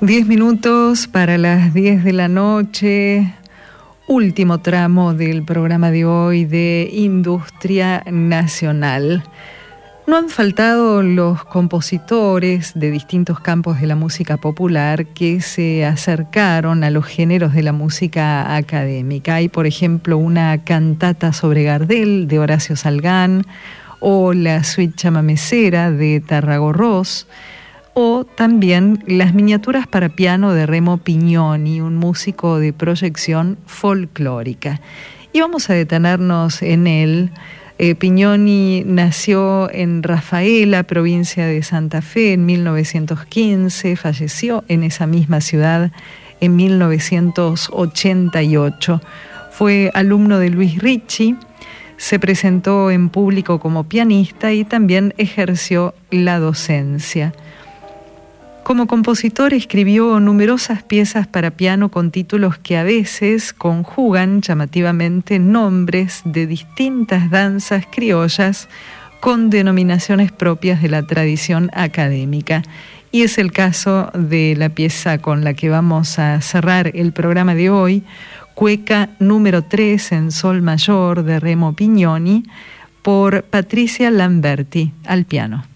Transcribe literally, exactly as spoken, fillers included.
Diez minutos para las diez de la noche, último tramo del programa de hoy de Industria Nacional. No han faltado los compositores de distintos campos de la música popular que se acercaron a los géneros de la música académica. Hay, por ejemplo, una cantata sobre Gardel de Horacio Salgán, o la suite chamamecera de Tarragorros, o también las miniaturas para piano de Remo Pignoni, un músico de proyección folclórica. Y vamos a detenernos en él. Eh, Pignoni nació en Rafaela, provincia de Santa Fe, en mil novecientos quince, falleció en esa misma ciudad en mil novecientos ochenta y ocho. Fue alumno de Luis Ricci, se presentó en público como pianista y también ejerció la docencia. Como compositor escribió numerosas piezas para piano con títulos que a veces conjugan llamativamente nombres de distintas danzas criollas con denominaciones propias de la tradición académica. Y es el caso de la pieza con la que vamos a cerrar el programa de hoy, Cueca número tres en sol mayor de Remo Pignoni, por Patricia Lamberti al piano.